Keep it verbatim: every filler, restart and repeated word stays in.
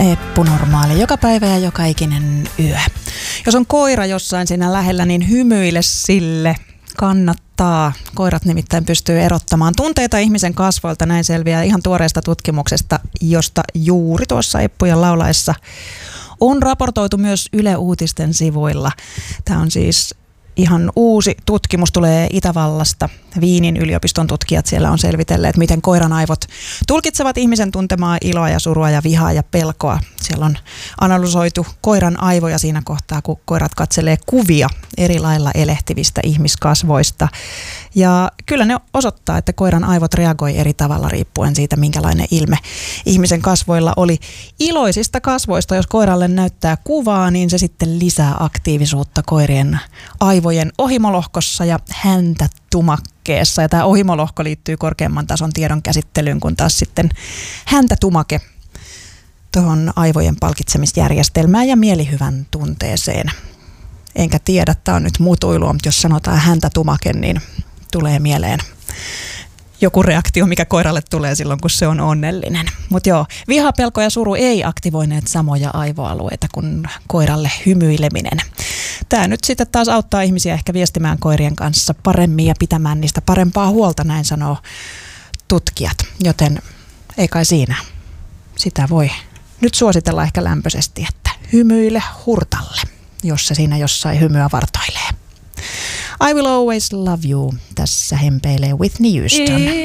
Eppu Normaali, joka päivä ja joka ikinen yö. Jos on koira jossain siinä lähellä, niin hymyile sille. Kannattaa. Koirat nimittäin pystyy erottamaan tunteita ihmisen kasvoilta, näin selviää ihan tuoreesta tutkimuksesta, josta juuri tuossa Eppujen laulaessa on raportoitu myös Yle Uutisten sivuilla. Tämä on siis ihan uusi tutkimus, tulee Itävallasta. Viinin yliopiston tutkijat siellä on selvitelleet, miten koiran aivot tulkitsevat ihmisen tuntemaa iloa ja surua ja vihaa ja pelkoa. Siellä on analysoitu koiran aivoja siinä kohtaa, kun koirat katselee kuvia eri lailla elehtivistä ihmiskasvoista. Ja kyllä ne osoittaa, että koiran aivot reagoi eri tavalla riippuen siitä, minkälainen ilme ihmisen kasvoilla oli. Iloisista kasvoista, jos koiralle näyttää kuvaa, niin se sitten lisää aktiivisuutta koirien aivojen ohimolohkossa ja häntä tumakkeessa. Ja tämä ohimolohko liittyy korkeamman tason tiedon käsittelyyn, kun taas sitten häntä tumake tuohon aivojen palkitsemisjärjestelmään ja mielihyvän tunteeseen. Enkä tiedä, tämä on nyt mutuilua, mutta jos sanotaan häntä tumake, niin tulee mieleen joku reaktio, mikä koiralle tulee silloin, kun se on onnellinen. Mutta joo, viha, pelko ja suru ei aktivoineet samoja aivoalueita kuin koiralle hymyileminen. Tämä nyt sitten taas auttaa ihmisiä ehkä viestimään koirien kanssa paremmin ja pitämään niistä parempaa huolta, näin sanoo tutkijat. Joten ei kai siinä. Sitä voi nyt suositella ehkä lämpöisesti, että hymyile hurtalle, jos se siinä jossain hymyä vartoilee. I will always love you. Tässä hempeilee Whitney Houston.